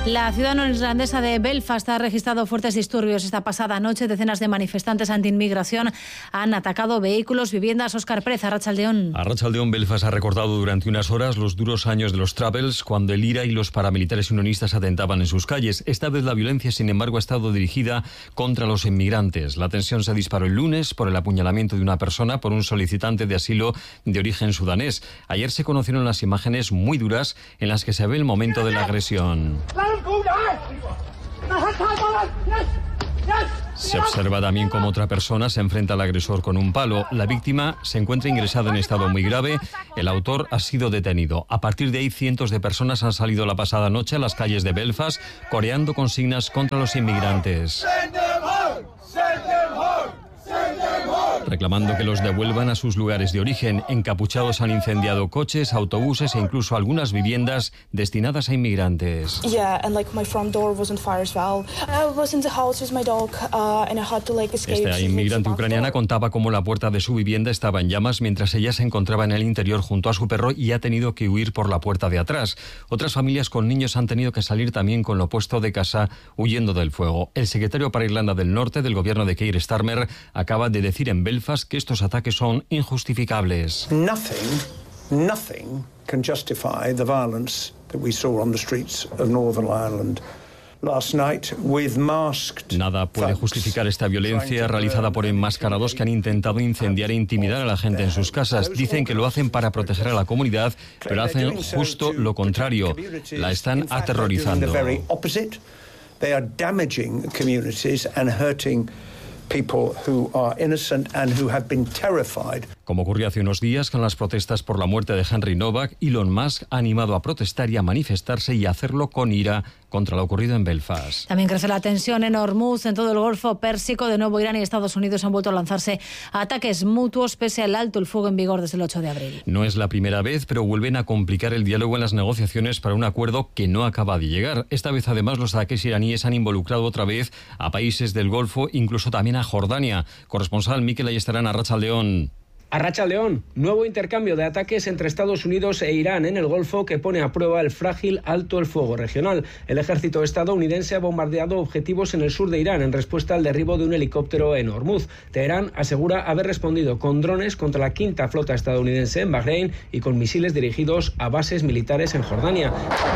La ciudad neerlandesa de Belfast ha registrado fuertes disturbios. Esta pasada noche, decenas de manifestantes anti-inmigración han atacado vehículos, viviendas. Óscar Pérez, Arratsaldeón. Arratsaldeón. Belfast ha recordado durante unas horas los duros años de los Troubles, cuando el IRA y los paramilitares unionistas atentaban en sus calles. Esta vez la violencia, sin embargo, ha estado dirigida contra los inmigrantes. La tensión se disparó el lunes por el apuñalamiento de una persona por un solicitante de asilo de origen sudanés. Ayer se conocieron las imágenes muy duras en las que se ve el momento de la agresión. Se observa también cómo otra persona se enfrenta al agresor con un palo. La víctima se encuentra ingresada en estado muy grave. El autor ha sido detenido. A partir de ahí, cientos de personas han salido la pasada noche a las calles de Belfast coreando consignas contra los inmigrantes, reclamando que los devuelvan a sus lugares de origen. Encapuchados han incendiado coches, autobuses e incluso algunas viviendas destinadas a inmigrantes. Esta inmigrante ucraniana contaba cómo la puerta de su vivienda estaba en llamas mientras ella se encontraba en el interior junto a su perro y ha tenido que huir por la puerta de atrás. Otras familias con niños han tenido que salir también con lo opuesto de casa, huyendo del fuego. El secretario para Irlanda del Norte del gobierno de Keir Starmer acaba de decir en Belfast que estos ataques son injustificables. Nothing can justify the violence that we saw on the streets of Northern Ireland last night with masked. Nada puede justificar esta violencia realizada por enmascarados que han intentado incendiar e intimidar a la gente en sus casas. Dicen que lo hacen para proteger a la comunidad, pero hacen justo lo contrario. La están aterrorizando. They are damaging communities and hurting people who are innocent and who have been terrified. Como ocurrió hace unos días con las protestas por la muerte de Henry Novak, Elon Musk ha animado a protestar y a manifestarse y a hacerlo con ira contra lo ocurrido en Belfast. También crece la tensión en Hormuz, en todo el Golfo Pérsico. De nuevo, Irán y Estados Unidos han vuelto a lanzarse ataques mutuos pese al alto el fuego en vigor desde el 8 de abril. No es la primera vez, pero vuelven a complicar el diálogo en las negociaciones para un acuerdo que no acaba de llegar. Esta vez, además, los ataques iraníes han involucrado otra vez a países del Golfo, incluso también a Jordania. Corresponsal Mikel Ayestarán, Arratsaldeón. Arratsaldeón, nuevo intercambio de ataques entre Estados Unidos e Irán en el Golfo que pone a prueba el frágil alto el fuego regional. El ejército estadounidense ha bombardeado objetivos en el sur de Irán en respuesta al derribo de un helicóptero en Hormuz. Teherán asegura haber respondido con drones contra la quinta flota estadounidense en Bahrein y con misiles dirigidos a bases militares en Jordania.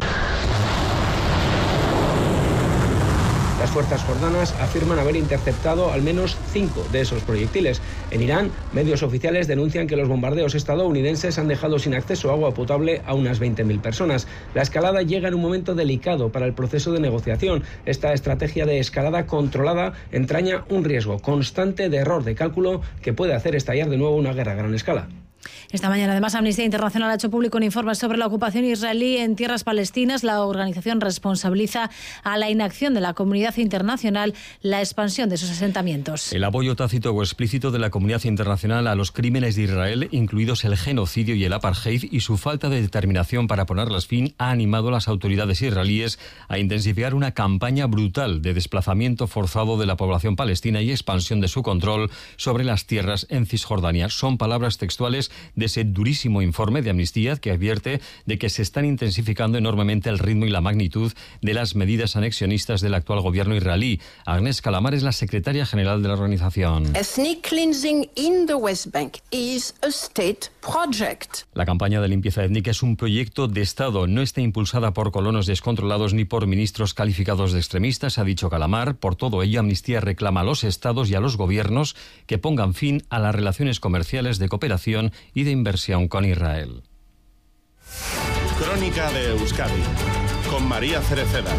Las fuerzas jordanas afirman haber interceptado al menos 5 de esos proyectiles. En Irán, medios oficiales denuncian que los bombardeos estadounidenses han dejado sin acceso a agua potable a unas 20.000 personas. La escalada llega en un momento delicado para el proceso de negociación. Esta estrategia de escalada controlada entraña un riesgo constante de error de cálculo que puede hacer estallar de nuevo una guerra a gran escala. Esta mañana, además, Amnistía Internacional ha hecho público un informe sobre la ocupación israelí en tierras palestinas. La organización responsabiliza a la inacción de la comunidad internacional la expansión de esos asentamientos. El apoyo tácito o explícito de la comunidad internacional a los crímenes de Israel, incluidos el genocidio y el apartheid, y su falta de determinación para ponerles fin, ha animado a las autoridades israelíes a intensificar una campaña brutal de desplazamiento forzado de la población palestina y expansión de su control sobre las tierras en Cisjordania. Son palabras textuales de ese durísimo informe de Amnistía que advierte de que se están intensificando enormemente el ritmo y la magnitud de las medidas anexionistas del actual gobierno israelí. Agnès Calamar es la secretaria general de la organización. Ethnic cleansing in the West Bank is a state project. La campaña de limpieza étnica es un proyecto de Estado. No está impulsada por colonos descontrolados ni por ministros calificados de extremistas, ha dicho Calamar. Por todo ello, Amnistía reclama a los estados y a los gobiernos que pongan fin a las relaciones comerciales de cooperación y de inversión con Israel. Crónica de Euskadi con María Cereceda.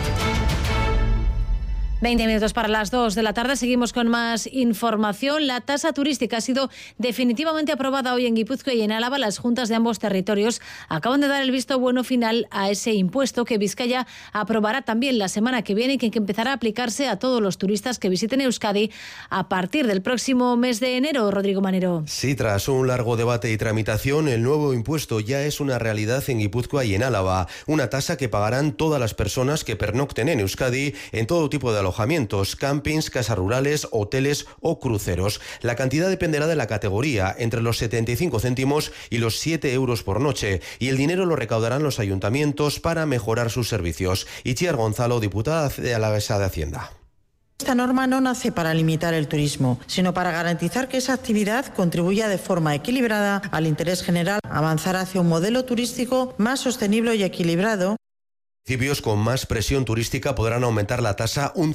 20 minutos para las 2 de la tarde. Seguimos con más información. La tasa turística ha sido definitivamente aprobada hoy en Guipúzcoa y en Álava. Las juntas de ambos territorios acaban de dar el visto bueno final a ese impuesto que Vizcaya aprobará también la semana que viene y que empezará a aplicarse a todos los turistas que visiten Euskadi a partir del próximo mes de enero. Rodrigo Manero. Sí, tras un largo debate y tramitación, el nuevo impuesto ya es una realidad en Guipúzcoa y en Álava. Una tasa que pagarán todas las personas que pernocten en Euskadi en todo tipo de alojamientos, campings, casas rurales, hoteles o cruceros. La cantidad dependerá de la categoría, entre los 75 céntimos y los 7 euros por noche, y el dinero lo recaudarán los ayuntamientos para mejorar sus servicios. Itziar Gonzalo, diputada de Alavesa de Hacienda. Esta norma no nace para limitar el turismo, sino para garantizar que esa actividad contribuya de forma equilibrada al interés general, avanzar hacia un modelo turístico más sostenible y equilibrado. Municipios con más presión turística podrán aumentar la tasa un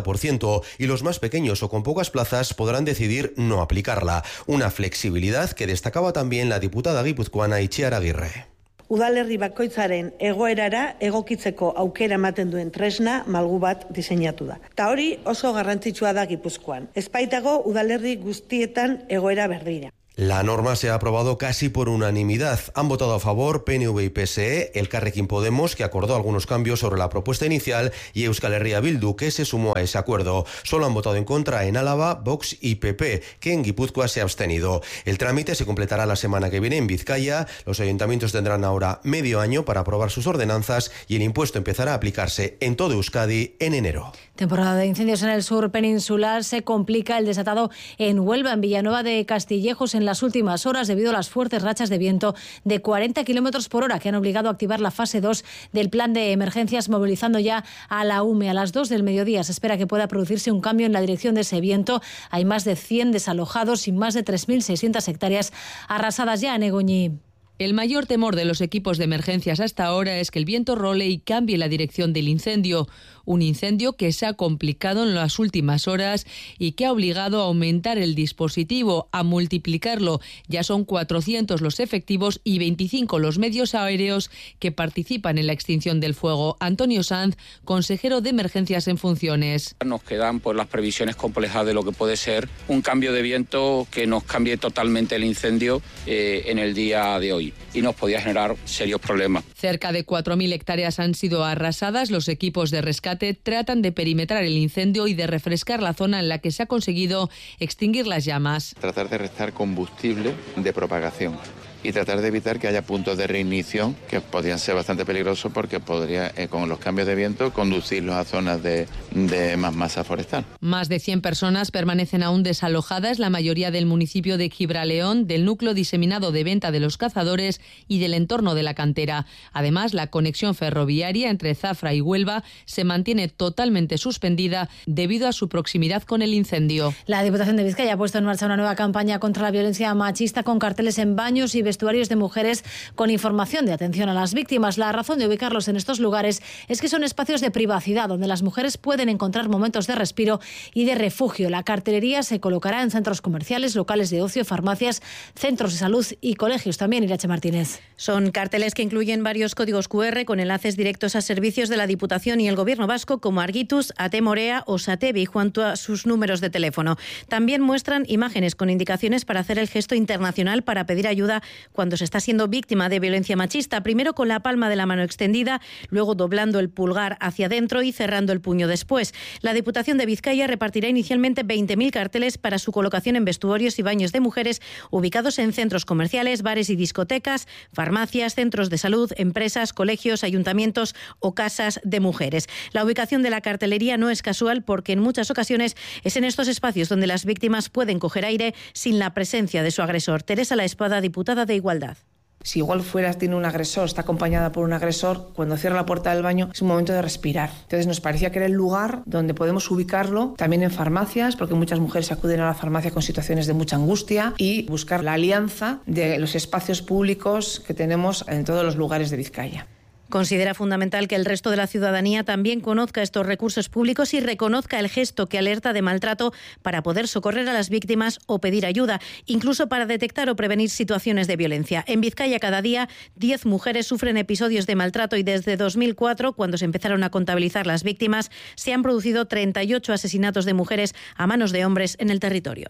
50% y los más pequeños o con pocas plazas podrán decidir no aplicarla. Una flexibilidad que destacaba también la diputada guipuzcoana Itziar Aguirre. Udalerri bakoitzaren egoerara egokitzeko aukera ematen duen tresna malgu bat diseinatu da. Ta hori oso garrantzitsua da Gipuzkoan. Ez baitago udalerri guztietan egoera berdina. La norma se ha aprobado casi por unanimidad. Han votado a favor PNV y PSE, Elkarrekin Podemos, que acordó algunos cambios sobre la propuesta inicial, y Euskal Herria Bildu, que se sumó a ese acuerdo. Solo han votado en contra en Álava, Vox y PP, que en Guipúzcoa se ha abstenido. El trámite se completará la semana que viene en Vizcaya. Los ayuntamientos tendrán ahora medio año para aprobar sus ordenanzas y el impuesto empezará a aplicarse en todo Euskadi en enero. Temporada de incendios en el sur peninsular. Se complica el desatado en Huelva, en Villanueva de Castillejos, en las últimas horas debido a las fuertes rachas de viento de 40 kilómetros por hora que han obligado a activar la fase 2 del plan de emergencias, movilizando ya a la UME. A las 2 del mediodía se espera que pueda producirse un cambio en la dirección de ese viento. Hay más de 100 desalojados y más de 3.600 hectáreas arrasadas ya en Egoñi. El mayor temor de los equipos de emergencias hasta ahora es que el viento role y cambie la dirección del incendio. Un incendio que se ha complicado en las últimas horas y que ha obligado a aumentar el dispositivo, a multiplicarlo. Ya son 400 los efectivos y 25 los medios aéreos que participan en la extinción del fuego. Antonio Sanz, consejero de Emergencias en funciones. Nos quedan pues las previsiones complejas de lo que puede ser un cambio de viento que nos cambie totalmente el incendio en el día de hoy y nos podía generar serios problemas. Cerca de 4.000 hectáreas han sido arrasadas. Los equipos de rescate tratan de perimetrar el incendio y de refrescar la zona en la que se ha conseguido extinguir las llamas. Tratar de restar combustible de propagación y tratar de evitar que haya puntos de reignición que podrían ser bastante peligrosos porque podría, con los cambios de viento, conducirlos a zonas de más masa forestal. Más de 100 personas permanecen aún desalojadas, la mayoría del municipio de Gibraleón, del núcleo diseminado de venta de los cazadores y del entorno de la cantera. Además, la conexión ferroviaria entre Zafra y Huelva se mantiene totalmente suspendida debido a su proximidad con el incendio. La Diputación de Vizcaya ha puesto en marcha una nueva campaña contra la violencia machista con carteles en baños y vestuarios de mujeres con información de atención a las víctimas. La razón de ubicarlos en estos lugares es que son espacios de privacidad donde las mujeres pueden encontrar momentos de respiro y de refugio. La cartelería se colocará en centros comerciales, locales de ocio, farmacias, centros de salud y colegios. También, Irache Martínez. Son carteles que incluyen varios códigos QR con enlaces directos a servicios de la Diputación y el Gobierno vasco como Argitus, Atemorea o Satevi junto a sus números de teléfono. También muestran imágenes con indicaciones para hacer el gesto internacional para pedir ayuda cuando se está siendo víctima de violencia machista, primero con la palma de la mano extendida, luego doblando el pulgar hacia adentro y cerrando el puño después. La Diputación de Vizcaya repartirá inicialmente 20.000 carteles para su colocación en vestuarios y baños de mujeres ubicados en centros comerciales, bares y discotecas, farmacias, centros de salud, empresas, colegios, ayuntamientos o casas de mujeres. La ubicación de la cartelería no es casual porque en muchas ocasiones es en estos espacios donde las víctimas pueden coger aire sin la presencia de su agresor. Teresa La Espada, diputada de Igualdad. Si igual tiene un agresor, está acompañada por un agresor, cuando cierra la puerta del baño es un momento de respirar. Entonces nos parecía que era el lugar donde podemos ubicarlo, también en farmacias, porque muchas mujeres acuden a la farmacia con situaciones de mucha angustia, y buscar la alianza de los espacios públicos que tenemos en todos los lugares de Vizcaya. Considera fundamental que el resto de la ciudadanía también conozca estos recursos públicos y reconozca el gesto que alerta de maltrato para poder socorrer a las víctimas o pedir ayuda, incluso para detectar o prevenir situaciones de violencia. En Vizcaya cada día 10 mujeres sufren episodios de maltrato y desde 2004, cuando se empezaron a contabilizar las víctimas, se han producido 38 asesinatos de mujeres a manos de hombres en el territorio.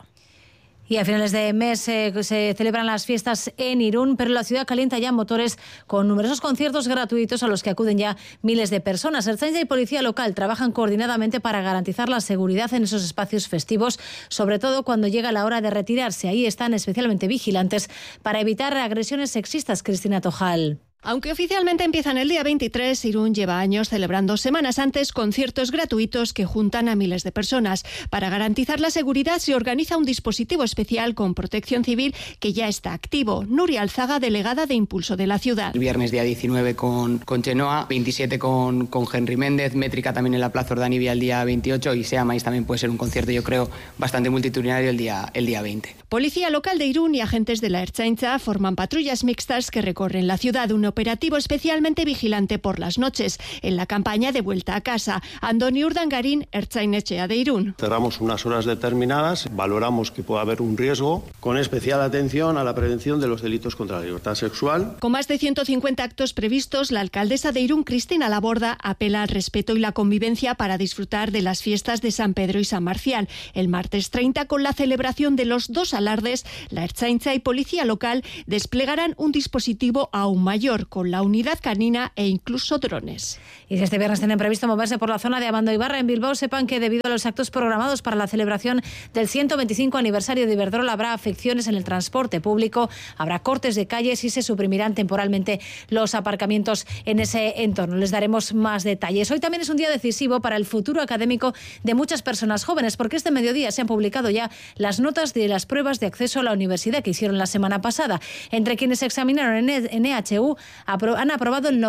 Y a finales de mes se celebran las fiestas en Irún, pero la ciudad calienta ya motores con numerosos conciertos gratuitos a los que acuden ya miles de personas. Ertzaintza y Policía Local trabajan coordinadamente para garantizar la seguridad en esos espacios festivos, sobre todo cuando llega la hora de retirarse. Ahí están especialmente vigilantes para evitar agresiones sexistas. Cristina Tojal. Aunque oficialmente empiezan el día 23, Irún lleva años celebrando semanas antes conciertos gratuitos que juntan a miles de personas. Para garantizar la seguridad se organiza un dispositivo especial con protección civil que ya está activo. Nuria Alzaga, delegada de Impulso de la ciudad. El viernes día 19 con Chenoa, 27 con Henry Méndez, Métrica también en la Plaza Ordánibia el día 28 y Seamais también puede ser un concierto, yo creo, bastante multitudinario el día 20. Policía local de Irún y agentes de la Ertzaintza forman patrullas mixtas que recorren la ciudad. Un operativo especialmente vigilante por las noches en la campaña de vuelta a casa. Andoni Urdangarín, Ertzainetxea de Irún. Cerramos unas horas determinadas, valoramos que puede haber un riesgo, con especial atención a la prevención de los delitos contra la libertad sexual. Con más de 150 actos previstos, la alcaldesa de Irún, Cristina Laborda, apela al respeto y la convivencia para disfrutar de las fiestas de San Pedro y San Marcial. El martes 30, con la celebración de los dos alardes, la Ertzaintza y Policía local desplegarán un dispositivo aún mayor, con la unidad canina e incluso drones. Y si este viernes tienen previsto moverse por la zona de Abando Ibarra en Bilbao, sepan que debido a los actos programados para la celebración del 125 aniversario de Iberdrola habrá afecciones en el transporte público, habrá cortes de calles y se suprimirán temporalmente los aparcamientos en ese entorno. Les daremos más detalles. Hoy también es un día decisivo para el futuro académico de muchas personas jóvenes, porque este mediodía se han publicado ya las notas de las pruebas de acceso a la universidad que hicieron la semana pasada. Entre quienes se examinaron en EHU han aprobado el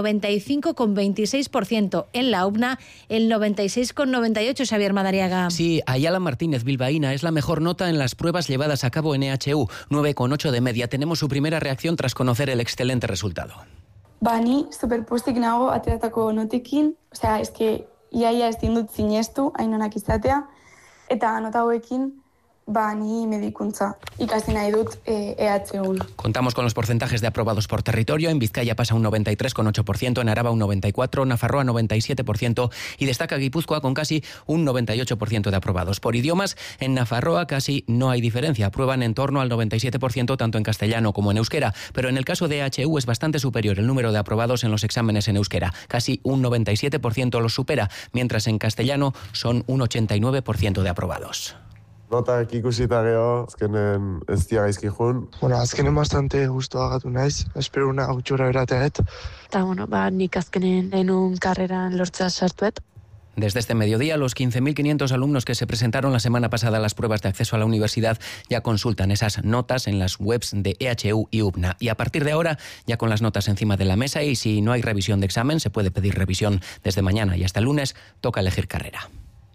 95,26%, en la UBNA el 96,98%, Xavier Madariaga. Sí, Ayala Martínez, bilbaína, es la mejor nota en las pruebas llevadas a cabo en EHU, 9,8 de media. Tenemos su primera reacción tras conocer el excelente resultado. Ni superpostik nago ateratako notekin, es que iaia ezin dut sinestu, hain onak izatea, eta nota hauekin ni medikuntza ikasi nahi dut EHU. Contamos con los porcentajes de aprobados por territorio. En Vizcaya pasa un 93,8%, en Araba un 94%, Nafarroa 97% y destaca Guipúzcoa con casi un 98% de aprobados. Por idiomas, en Nafarroa casi no hay diferencia. Aprueban en torno al 97% tanto en castellano como en euskera, pero en el caso de EHU es bastante superior el número de aprobados en los exámenes en euskera. Casi un 97% los supera, mientras en castellano son un 89% de aprobados. Notak ikusita gero, azkenen ez dira gaizki jun. Azkenen bastante gustoa gatu naiz, espero una gutxura berateet. Eta, nik azkenen denun karreran lortzea sartuet. Desde este mediodía, los 15.500 alumnos que se presentaron la semana pasada a las pruebas de acceso a la universidad ya consultan esas notas en las webs de EHU y UBNA. Y a partir de ahora, ya con las notas encima de la mesa, y si no hay revisión de examen, se puede pedir revisión desde mañana y hasta el lunes, toca elegir carrera.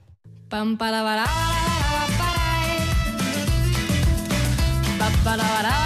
Pam, para, para, para.